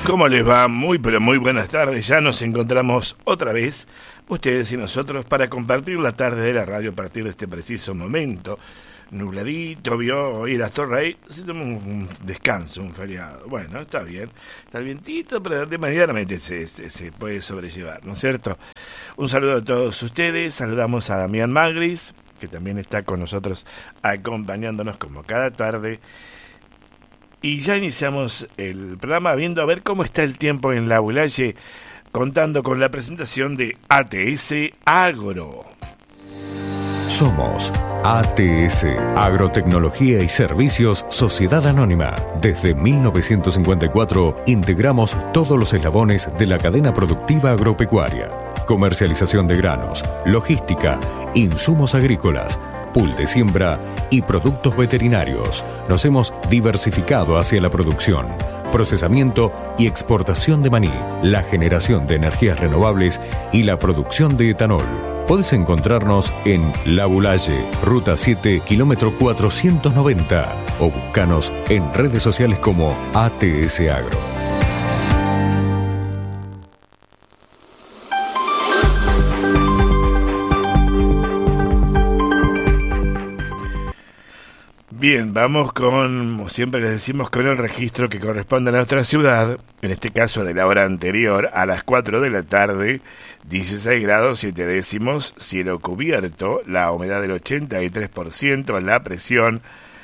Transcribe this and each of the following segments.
¿Cómo les va? Muy, pero muy buenas tardes. Ya nos encontramos otra vez, ustedes y nosotros, para compartir la tarde de la radio a partir de este preciso momento. Nubladito, vio, hoy las torres ahí, se toma un descanso, un feriado. Bueno, está bien, está el vientito, pero de medianamente se puede sobrellevar, ¿no es cierto? Un saludo a todos ustedes, saludamos a Damián Magris, que también está con nosotros acompañándonos como cada tarde. Y ya iniciamos el programa viendo a ver cómo está el tiempo en la Bulaye, contando con la presentación de ATS Agro. Somos ATS, Agrotecnología y Servicios Sociedad Anónima. Desde 1954 integramos todos los eslabones de la cadena productiva agropecuaria. Comercialización de granos, logística, insumos agrícolas, pool de siembra y productos veterinarios. Nos hemos diversificado hacia la producción, procesamiento y exportación de maní, la generación de energías renovables y la producción de etanol. Podés encontrarnos en La Bulaye, Ruta 7, kilómetro 490 o buscanos en redes sociales como ATS Agro. Bien, vamos como siempre les decimos, con el registro que corresponde a nuestra ciudad, en este caso de la hora anterior, a las 4 de la tarde, 16 grados 7 décimos, cielo cubierto, la humedad del 83%, la presión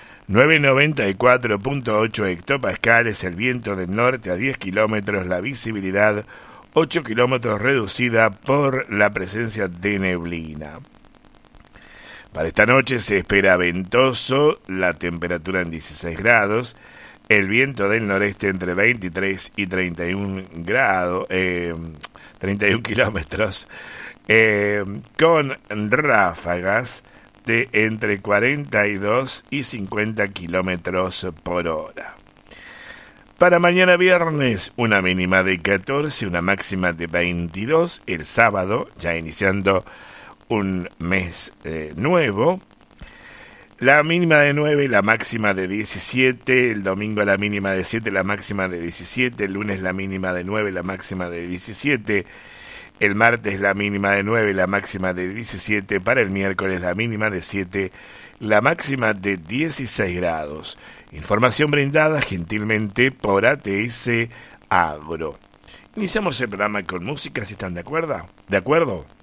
994.8 hectopascales, el viento del norte a 10 kilómetros, la visibilidad 8 kilómetros reducida por la presencia de neblina. Para esta noche se espera ventoso, la temperatura en 16 grados, el viento del noreste entre 23 y 31 grados, 31 kilómetros, con ráfagas de entre 42 y 50 kilómetros por hora. Para mañana viernes, una mínima de 14, una máxima de 22, el sábado, ya iniciando un mes nuevo, la mínima de 9, la máxima de 17, el domingo la mínima de 7, la máxima de 17, el lunes la mínima de 9, la máxima de 17, el martes la mínima de 9, la máxima de 17, para el miércoles la mínima de 7, la máxima de 16 grados. Información brindada gentilmente por ATS Agro. Iniciamos el programa con música, si están de acuerdo. ¿De acuerdo?